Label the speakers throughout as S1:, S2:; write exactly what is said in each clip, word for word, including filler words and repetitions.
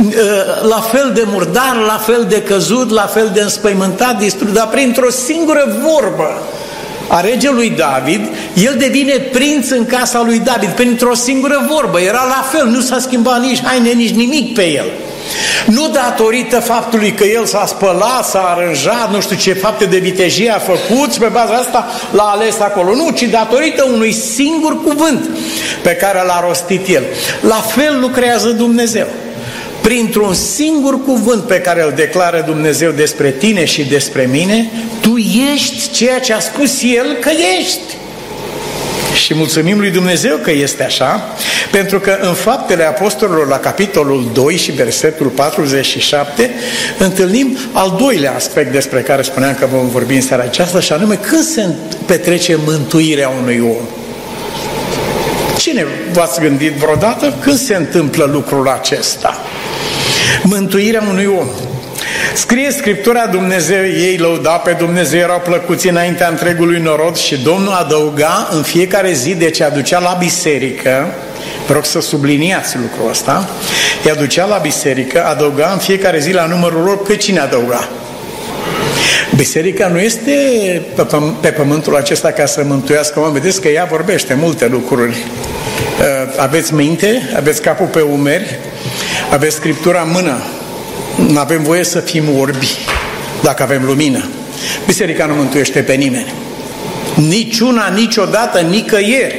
S1: la fel de murdar, la fel de căzut, la fel de înspăimântat, distrus, dar printr-o singură vorbă a regelui David, el devine prinț în casa lui David, printr-o singură vorbă. Era la fel, nu s-a schimbat nici haine, nici nimic pe el. Nu datorită faptului că el s-a spălat, s-a aranjat, nu știu ce fapte de vitejie a făcut și pe baza asta l-a ales acolo. Nu, ci datorită unui singur cuvânt pe care l-a rostit el. La fel lucrează Dumnezeu. Printr-un singur cuvânt pe care îl declară Dumnezeu despre tine și despre mine, tu ești ceea ce a spus El că ești. Și mulțumim lui Dumnezeu că este așa, pentru că în Faptele Apostolilor, la capitolul doi și versetul patruzeci și șapte, întâlnim al doilea aspect despre care spuneam că vom vorbi în seara aceasta, și anume când se petrece mântuirea unui om. Cine v-ați gândit vreodată când se întâmplă lucrul acesta? Mântuirea unui om. Scrie Scriptura, Dumnezeu, ei lăuda pe Dumnezeu, erau plăcuți înaintea întregului norod și Domnul adăuga în fiecare zi, deci aducea la biserică, vă rog să subliniați lucrul ăsta, îi aducea la biserică, adăuga în fiecare zi la numărul lor. Pe cine adăuga? Biserica nu este pe, păm- pe pământul acesta ca să mântuiască oameni. Vedeți că ea vorbește multe lucruri. Aveți minte, aveți capul pe umeri, aveți Scriptura în mână. Nu avem voie să fim orbi dacă avem lumină. Biserica nu mântuiește pe nimeni. Niciuna, niciodată, nicăieri.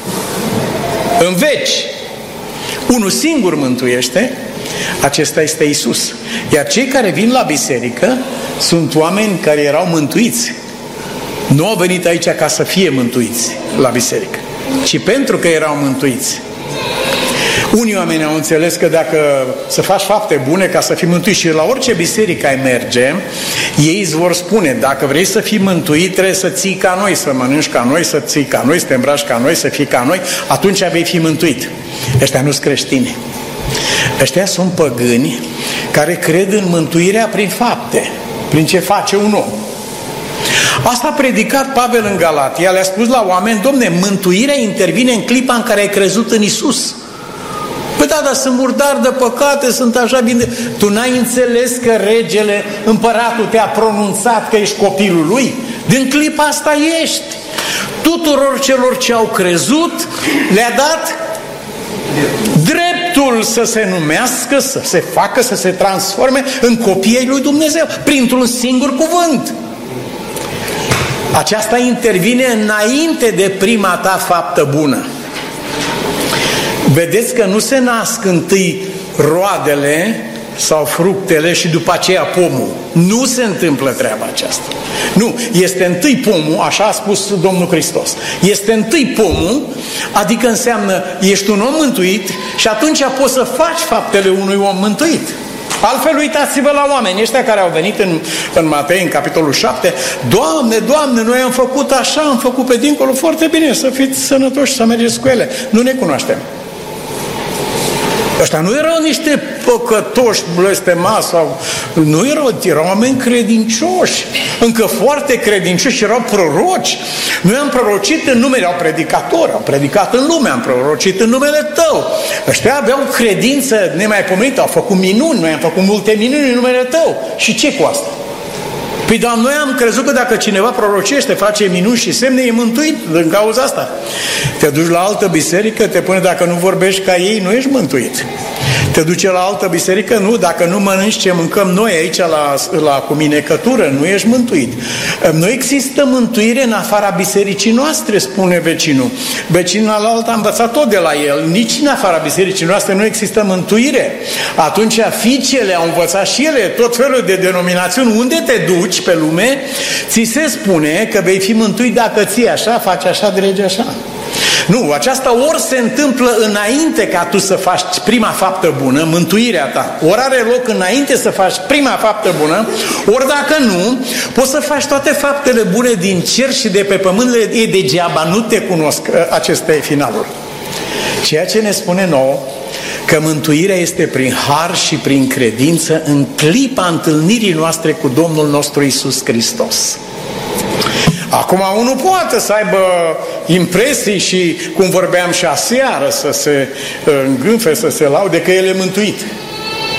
S1: În veci. Unul singur mântuiește, acesta este Iisus. Iar cei care vin la biserică sunt oameni care erau mântuiți. Nu au venit aici ca să fie mântuiți la biserică, ci pentru că erau mântuiți. Unii oameni au înțeles că dacă să faci fapte bune ca să fii mântuit, și la orice biserică ai merge, ei îți vor spune, dacă vrei să fii mântuit, trebuie să ții ca noi, să mănânci ca noi, să ții ca noi, să te îmbraci ca noi, să fii ca noi, atunci vei fi mântuit. Ăștia nu-s creștini. Ăștia sunt păgâni care cred în mântuirea prin fapte, prin ce face un om. Asta a predicat Pavel în Galatia, le-a spus la oameni, domne, mântuirea intervine în clipa în care ai crezut în Iisus. Păi da, dar sunt murdar de păcate, sunt așa bine. Tu n-ai înțeles că regele, împăratul te-a pronunțat că ești copilul lui? Din clipa asta ești. Tuturor celor ce au crezut le-a dat dreptul să se numească, să se facă, să se transforme în copiii lui Dumnezeu, printr-un singur cuvânt. Aceasta intervine înainte de prima ta faptă bună. Vedeți că nu se nasc întâi roadele sau fructele și după aceea pomul. Nu se întâmplă treaba aceasta. Nu, este întâi pomul, așa a spus Domnul Hristos. Este întâi pomul, adică înseamnă ești un om mântuit și atunci poți să faci faptele unui om mântuit. Altfel, uitați-vă la oameni ăștia care au venit în, în Matei, în capitolul șapte. Doamne, Doamne, noi am făcut așa, am făcut pe dincolo, foarte bine, să fiți sănătoși, să mergeți cu ele. Nu ne cunoaștem. Ăștia nu erau niște păcătoși blestemați sau... Nu erau, erau oameni credincioși, încă foarte credincioși, erau proroci. Noi am prorocit în numele, erau predicatori, au predicat în lume, am prorocit în numele Tău. Ăștia aveau credință nemaipomenită, au făcut minuni, noi am făcut multe minuni în numele Tău. Și ce cu asta? Păi, dar noi am crezut că dacă cineva prorocește, face minuni și semne, e mântuit din cauza asta. Te duci la altă biserică, te pune, dacă nu vorbești ca ei, nu ești mântuit. Te duce la altă biserică, nu, dacă nu mănânci ce mâncăm noi aici la, la cuminecătură, nu ești mântuit. Nu există mântuire în afara bisericii noastre, spune vecinul. Vecinul alt a învățat tot de la el. Nici în afara bisericii noastre nu există mântuire. Atunci fiicele au învățat și ele tot felul de denominațiuni. Unde te duci pe lume, ți se spune că vei fi mântuit dacă ții așa, faci așa, dregi așa. Nu, aceasta ori se întâmplă înainte ca tu să faci prima faptă bună, mântuirea ta, ori are loc înainte să faci prima faptă bună, ori dacă nu, poți să faci toate faptele bune din cer și de pe pământ, e degeaba, nu te cunosc, acesta e finalul. Ceea ce ne spune nouă, că mântuirea este prin har și prin credință în clipa întâlnirii noastre cu Domnul nostru Iisus Hristos. Acum unul poate să aibă impresii și, cum vorbeam și aseară, să se îngânfe, să se laude că el e mântuit.